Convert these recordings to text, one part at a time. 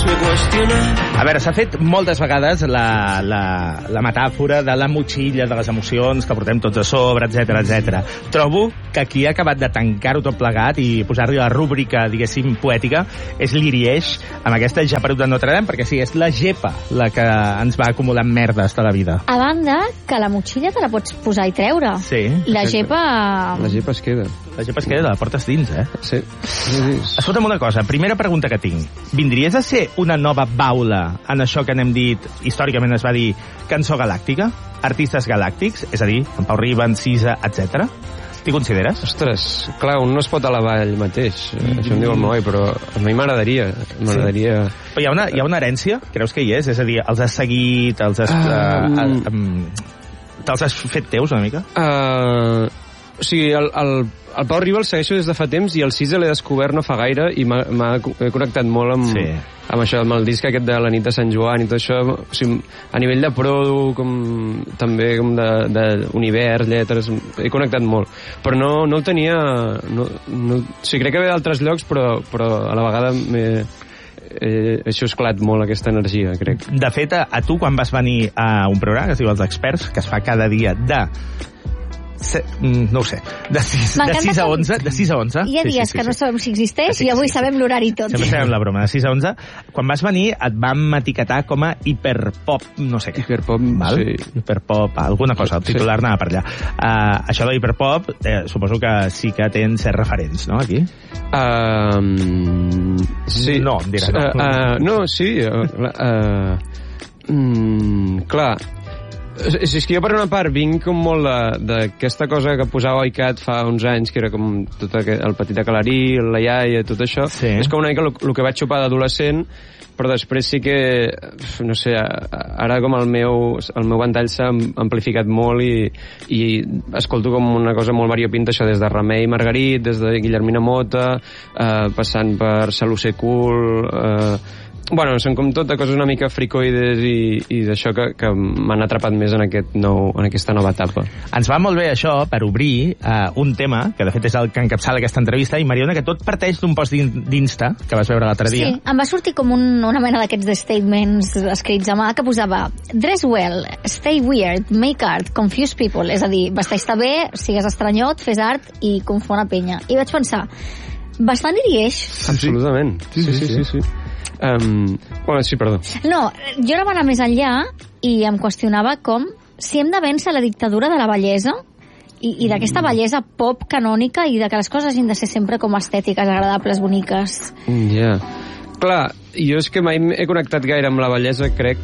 me cuestionar. A veure, s'ha fet moltes vegades la metàfora de la motxilla, de les emocions que portem tots a sobre, etc. Trobo que aquí ha acabat de tancar-ho tot plegat i posar-li la rúbrica, diguéssim, poètica, és l'Irieix, amb aquesta Japerut de Notre Dame, perquè sí, és la gepa la que ens va acumulant merdes tota la vida. A banda, que la motxilla te la pots posar i treure. Sí. La gepa... La gepa es queda. La gepa es queda, la portes dins, eh? Sí. Escolta'm una cosa, primera pregunta que tinc. Vindries a ser una nova baula en això que n'hem dit, històricament es va dir, cançó galàctica? Artistes galàctics? És a dir, en Pau Riba, en Cisa, etc. T'hi consideres? Ostres, clar, un no es pot elevar ell mateix. Això em diu el meu oi, però a mi m'agradaria. Però hi ha una herència? Creus que hi és? És a dir, els has seguit, te'ls has fet teus una mica? O sigui, el Pau Riba el segueixo des de fa temps i el Cisa l'he descobert no fa gaire i he connectat molt amb això, amb el disc aquest de la nit de Sant Joan i tot això. O sigui, a nivell de produ, també com d'univers, lletres, he connectat molt. Però no el tenia... o sigui, crec que ve d'altres llocs, però a la vegada he xusclat molt aquesta energia, crec. De fet, a tu, quan vas venir a un programa que es diu Els Experts, que es fa cada dia no ho sé, de 6 a 11. Hi ha dies que no sabem si existeix i avui sabem l'horari tot. Sempre sabem la broma, de 6 a 11. Quan vas venir et vam etiquetar com a hiperpop, no sé què. Hiperpop, val? Sí. Hiperpop, alguna cosa, el titular anava per allà. Això de hiperpop, suposo que sí que tens certs referents, no, aquí? Sí. No, em diràs no. No, sí. Clar, és que jo per una part vinc com molt d'aquesta cosa que posava ICAT fa uns anys, que era com tot el Petit Aclarí, la iaia, tot això. Sí. És com una mica el que vaig xupar d'adolescent, però després sí que, no sé, ara com el meu ventall s'ha amplificat molt i escolto com una cosa molt variopinta, això des de Remei Margarit, des de Guillermina Mota, passant per Salus Cool, bueno, són com tot de coses una mica fricoides i d'això que m'han atrapat més en aquesta nova etapa. Ens va molt bé això per obrir un tema, que de fet és el que encapçala aquesta entrevista, i Mariona, que tot parteix d'un post d'Insta que vas veure l'altre dia. Sí, em va sortir com una mena d'aquests de statements escrits a mà que posava dress well, stay weird, make art, confuse people. És a dir, vestir-te bé, sigues estranyot, fes art i confon a penya. I vaig pensar, bastant Irieix. Absolutament. Sí. Bueno, sí, perdó. No, jo no va anar més enllà i em qüestionava com si hem de vèncer la dictadura de la bellesa i d'aquesta bellesa pop canònica i de que les coses hagin de ser sempre com estètiques, agradables, boniques. Ja. Clar, jo és que mai he connectat gaire amb la bellesa, crec,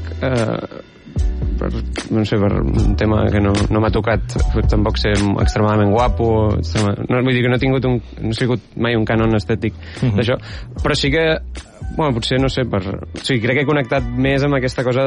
per un tema que no m'ha tocat tampoc ser extremadament guapo, vull dir que no he sigut mai un cànon estètic d'això, però sí que potser, no sé, o sigui, crec que he connectat més amb aquesta cosa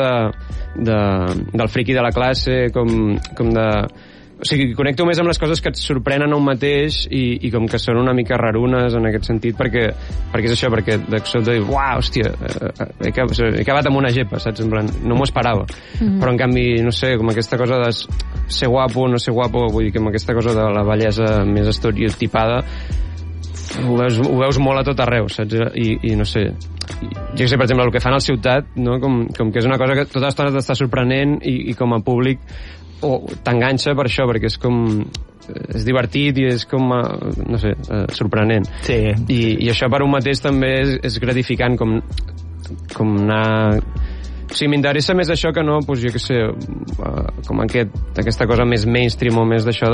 del friqui de la classe, com de... O sigui, connecto més amb les coses que et sorprenen a un mateix i com que són una mica rarunes en aquest sentit, perquè és això, perquè de sobte dius, uau, hòstia, he acabat amb una gepa, saps? En plan, no m'ho esperava. Però en canvi, no sé, com aquesta cosa de ser guapo, no ser guapo, vull dir que amb aquesta cosa de la bellesa més estereotipada ho veus molt a tot arreu, saps? I no sé, jo sé, per exemple, el que fan al Ciutat, no? Com que és una cosa que tota l'estona t'està sorprenent i com a públic t'enganxa per això, perquè és divertit i és com, no sé, sorprenent. Sí. I això per un mateix també és gratificant, com anar... O sigui, m'interessa més això que no, doncs jo què sé, com aquesta cosa més mainstream o més d'això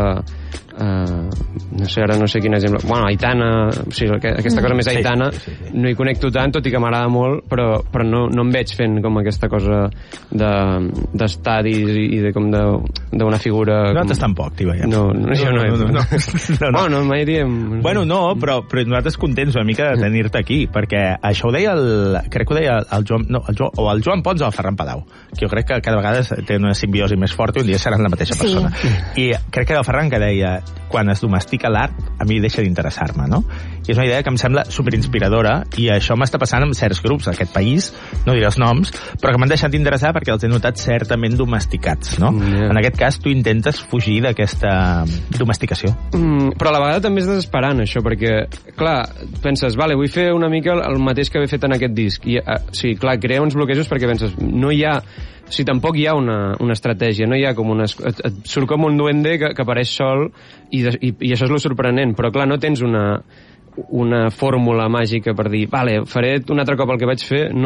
no sé, ara no sé quin exemple. Bueno, Aitana, o sigui, aquesta cosa més Aitana, sí. No hi connecto tant, tot i que m'agrada molt, però no em veig fent com aquesta cosa d'estadis i de com d'una figura... Nosaltres tampoc, t'hi veiem. No, Bueno, mai diem... Bueno, no, però nosaltres contents una mica de tenir-te aquí, perquè això ho deia crec que ho deia el Joan... No, el Joan Pons o el Ferran Palau, que jo crec que cada vegada té una simbiosi més forta i un dia seran la mateixa persona. I crec que era el Ferran que deia quan es domestica l'art, a mi deixa d'interessar-me, no? I és una idea que em sembla superinspiradora, i això m'està passant amb certs grups d'aquest país, no diré els noms, però que m'han deixat d'interessar perquè els he notat certament domesticats, no? En aquest cas, tu intentes fugir d'aquesta domesticació. Però a la vegada també és desesperant, això, perquè, clar, penses, vale, vull fer una mica el mateix que he fet en aquest disc. I, sí, clar, crea uns bloquejos perquè penses, no hi ha... O sigui, tampoc hi ha una estratègia, no hi ha com una... Et surt com un duende que apareix sol i això és lo sorprenent, però clar, no tens una fórmula màgica per dir, vale, faré un altre cop el que vaig fer,